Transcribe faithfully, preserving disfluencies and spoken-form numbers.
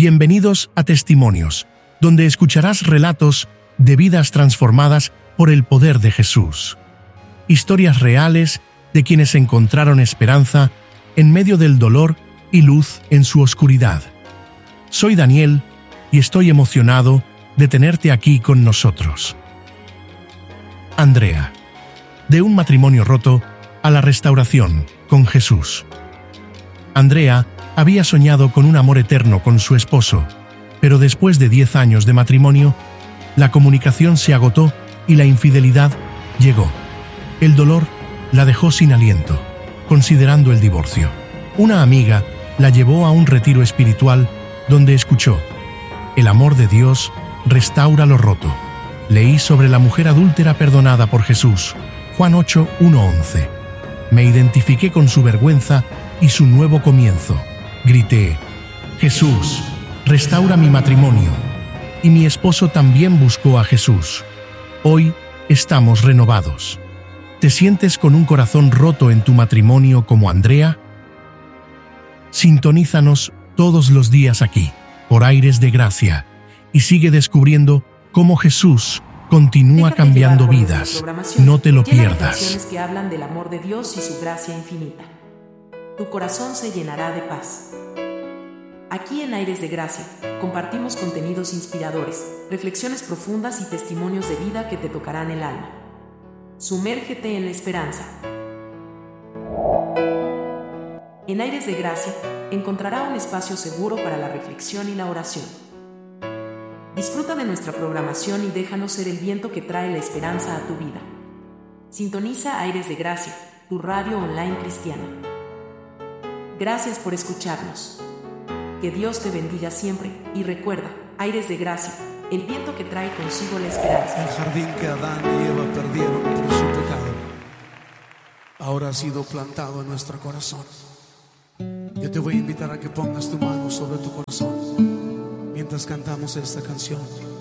Bienvenidos a Testimonios, donde escucharás relatos de vidas transformadas por el poder de Jesús. Historias reales de quienes encontraron esperanza en medio del dolor y luz en su oscuridad. Soy Daniel y estoy emocionado de tenerte aquí con nosotros. Andrea, de un matrimonio roto a la restauración con Jesús. Andrea había soñado con un amor eterno con su esposo, pero después de diez años de matrimonio, la comunicación se agotó y la infidelidad llegó. El dolor la dejó sin aliento, considerando el divorcio. Una amiga la llevó a un retiro espiritual donde escuchó: el amor de Dios restaura lo roto. Leí sobre la mujer adúltera perdonada por Jesús, Juan ocho, uno a once. Me identifiqué con su vergüenza y su nuevo comienzo. Grité: Jesús, restaura mi matrimonio. Y mi esposo también buscó a Jesús. Hoy estamos renovados. ¿Te sientes con un corazón roto en tu matrimonio como Andrea? Sintonízanos todos los días aquí, por Aires de Gracia, y sigue descubriendo cómo Jesús continúa Déjate cambiando llevar por vidas. nuestra programación, No te lo llena de pierdas. canciones que hablan del amor de Dios y su gracia infinita. Tu corazón se llenará de paz. Aquí en Aires de Gracia, compartimos contenidos inspiradores, reflexiones profundas y testimonios de vida que te tocarán el alma. Sumérgete en la esperanza. En Aires de Gracia, encontrará un espacio seguro para la reflexión y la oración. Disfruta de nuestra programación y déjanos ser el viento que trae la esperanza a tu vida. Sintoniza Aires de Gracia, tu radio online cristiana. Gracias por escucharnos. Que Dios te bendiga siempre y recuerda, Aires de Gracia, el viento que trae consigo la esperanza. El jardín que Adán y Eva perdieron por su pecado ahora ha sido plantado en nuestro corazón. Yo te voy a invitar a que pongas tu mano sobre tu corazón mientras cantamos esta canción.